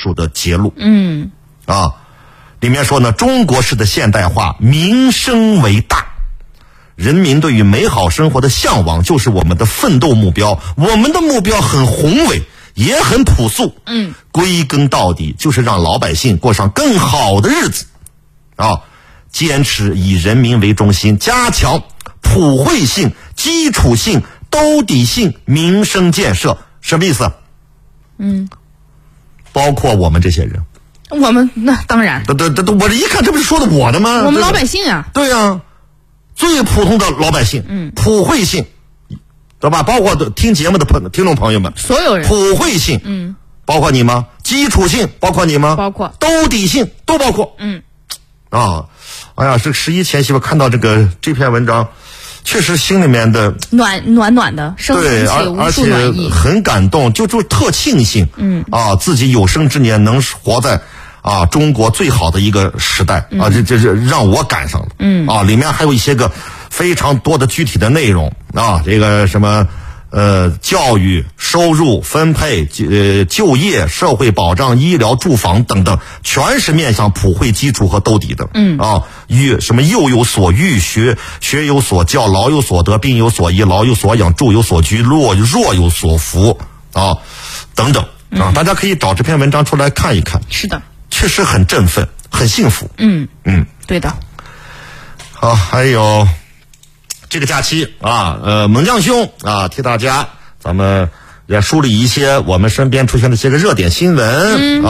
述的揭露。里面说呢，中国式的现代化，民生为大，人民对于美好生活的向往就是我们的奋斗目标。我们的目标很宏伟，也很朴素。归根到底就是让老百姓过上更好的日子。坚持以人民为中心，加强普惠性、基础性、兜底性民生建设。什么意思？包括我们这些人。 我们那当然， 我这一看，这不是说的我的吗？ 我们老百姓啊， 对啊，最普通的老百姓，普惠性，对吧？包括听节目的听众朋友们， 所有人， 普惠性，包括你吗？基础性包括你吗？ 包括， 兜底性都包括。哎呀，这11前媳妇看到这篇文章，确实心里面的暖的，升起无数暖意， 而且很感动，就特庆幸，自己有生之年能活在中国最好的一个时代这让我赶上了。里面还有一些个非常多的具体的内容这个什么教育、收入分配、就业、社会保障、医疗、住房等等，全是面向普惠基础和兜底的。什么幼有所育，学有所教，老有所得，病有所医，老有所养，住有所居，弱有所扶等等大家可以找这篇文章出来看一看。 是的，确实很振奋，很幸福。 对的。 好，还有这个假期猛将兄替大家咱们也梳理一些我们身边出现的一些个热点新闻